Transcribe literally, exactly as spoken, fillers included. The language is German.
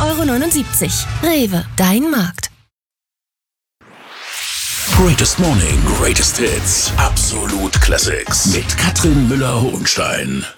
Euro neunundsiebzig. Rewe, dein Markt. Greatest Morning, Greatest Hits. Absolut Classics. Mit Katrin Müller-Hohenstein.